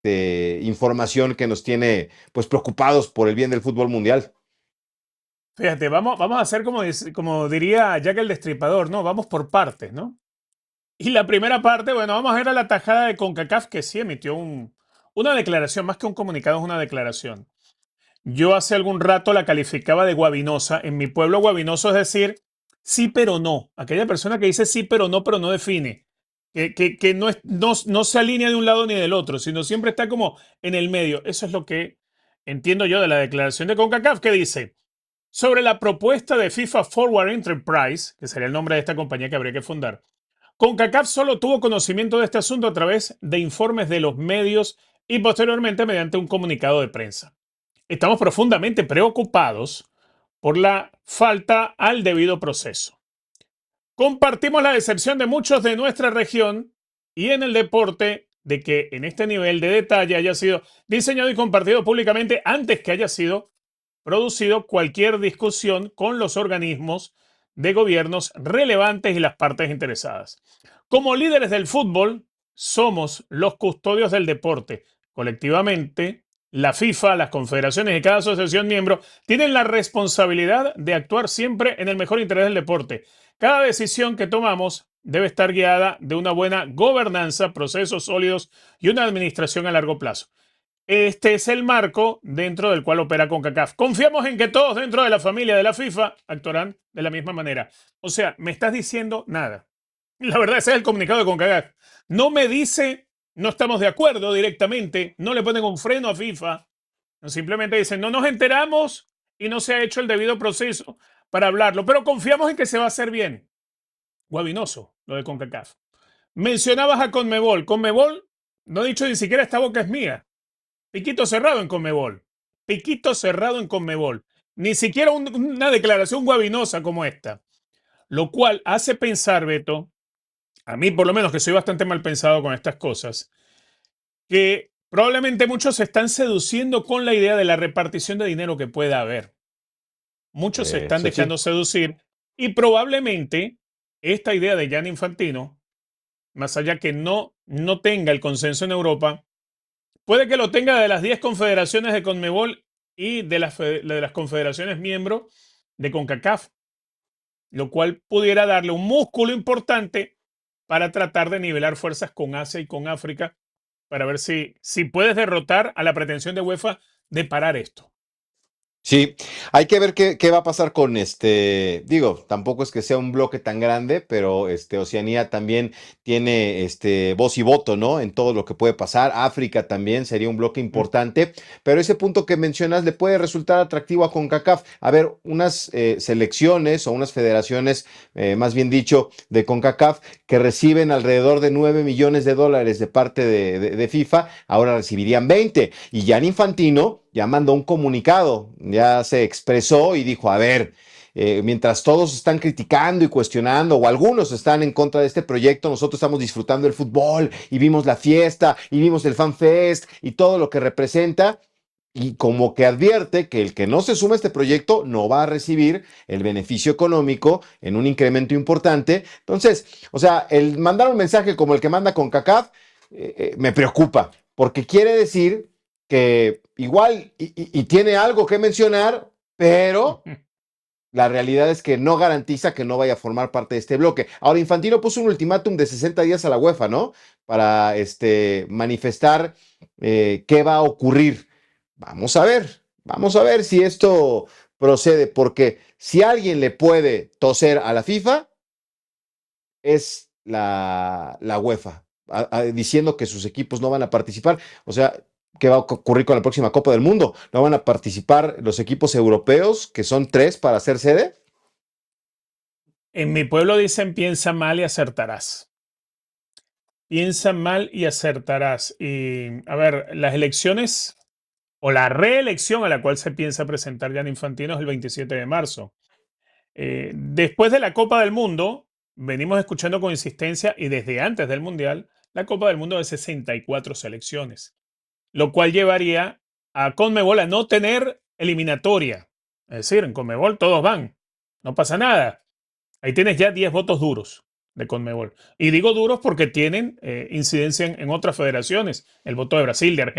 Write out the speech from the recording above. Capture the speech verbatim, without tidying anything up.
este, información que nos tiene pues preocupados por el bien del fútbol mundial. Fíjate, vamos, vamos a hacer como, dice- como diría Jack el Destripador, ¿no? Vamos por partes, ¿no? Y la primera parte, bueno, vamos a ver a la tajada de CONCACAF que sí emitió un, una declaración, más que un comunicado, es una declaración. Yo hace algún rato la calificaba de guabinosa. En mi pueblo, guabinoso es decir sí, pero no. Aquella persona que dice sí, pero no, pero no define. Que, que, que no, es, no, no se alinea de un lado ni del otro, sino siempre está como en el medio. Eso es lo que entiendo yo de la declaración de CONCACAF, que dice sobre la propuesta de FIFA Forward Enterprise, que sería el nombre de esta compañía que habría que fundar. CONCACAF solo tuvo conocimiento de este asunto a través de informes de los medios y posteriormente mediante un comunicado de prensa. Estamos profundamente preocupados por la falta al debido proceso. Compartimos la decepción de muchos de nuestra región y en el deporte de que en este nivel de detalle haya sido diseñado y compartido públicamente antes que haya sido producido cualquier discusión con los organismos de gobiernos relevantes y las partes interesadas. Como líderes del fútbol, somos los custodios del deporte. Colectivamente, la FIFA, las confederaciones y cada asociación miembro tienen la responsabilidad de actuar siempre en el mejor interés del deporte. Cada decisión que tomamos debe estar guiada de una buena gobernanza, procesos sólidos y una administración a largo plazo. Este es el marco dentro del cual opera CONCACAF. Confiamos en que todos dentro de la familia de la FIFA actuarán de la misma manera. O sea, me estás diciendo nada. La verdad, ese es el comunicado de CONCACAF. No me dice, no estamos de acuerdo directamente, no le ponen un freno a FIFA. Simplemente dicen, no nos enteramos y no se ha hecho el debido proceso para hablarlo, pero confiamos en que se va a hacer bien. Guabinoso, lo de CONCACAF. Mencionabas a Conmebol. Conmebol, no he dicho ni siquiera esta boca es mía. Piquito cerrado en Conmebol. Piquito cerrado en Conmebol. Ni siquiera un- una declaración guabinosa como esta. Lo cual hace pensar, Beto, a mí por lo menos que soy bastante mal pensado con estas cosas, que probablemente muchos se están seduciendo con la idea de la repartición de dinero que pueda haber. Muchos se están Eso sí. dejando seducir y probablemente esta idea de Gianni Infantino, más allá que no, no tenga el consenso en Europa, puede que lo tenga de las diez confederaciones de Conmebol y de las, de las confederaciones miembros de CONCACAF, lo cual pudiera darle un músculo importante para tratar de nivelar fuerzas con Asia y con África para ver si, si puedes derrotar a la pretensión de UEFA de parar esto. Sí, hay que ver qué, qué va a pasar con este, digo, tampoco es que sea un bloque tan grande, pero este Oceanía también tiene este voz y voto, ¿no? En todo lo que puede pasar. África también sería un bloque Mm. importante, pero ese punto que mencionas le puede resultar atractivo a CONCACAF. A ver, unas eh, selecciones o unas federaciones, eh, más bien dicho, de CONCACAF que reciben alrededor de nueve millones de dólares de parte de, de, de FIFA, ahora recibirían veinte. Y Gianni Infantino ya mandó un comunicado, ya se expresó y dijo, a ver, eh, mientras todos están criticando y cuestionando, o algunos están en contra de este proyecto, nosotros estamos disfrutando del fútbol y vimos la fiesta y vimos el FanFest y todo lo que representa. Y como que advierte que el que no se suma a este proyecto no va a recibir el beneficio económico en un incremento importante. Entonces, o sea, el mandar un mensaje como el que manda con CACAF eh, eh, me preocupa, porque quiere decir que igual y, y, y tiene algo que mencionar, pero la realidad es que no garantiza que no vaya a formar parte de este bloque. Ahora, Infantino puso un ultimátum de sesenta días a la UEFA, ¿no? Para este, manifestar eh, qué va a ocurrir. Vamos a ver, vamos a ver si esto procede, porque si alguien le puede toser a la FIFA, es la, la UEFA, a, a, diciendo que sus equipos no van a participar. O sea, ¿qué va a ocurrir con la próxima Copa del Mundo? ¿No van a participar los equipos europeos, que son tres para ser sede? En mi pueblo dicen piensa mal y acertarás. Piensa mal y acertarás. Y a ver, las elecciones o la reelección a la cual se piensa presentar Gianni Infantino es el veintisiete de marzo. Eh, después de la Copa del Mundo, venimos escuchando con insistencia y desde antes del Mundial, la Copa del Mundo de sesenta y cuatro selecciones, lo cual llevaría a Conmebol a no tener eliminatoria. Es decir, en Conmebol todos van, no pasa nada. Ahí tienes ya diez votos duros. de Conmebol. Y digo duros porque tienen eh, incidencia en, en otras federaciones. El voto de Brasil, de Argentina.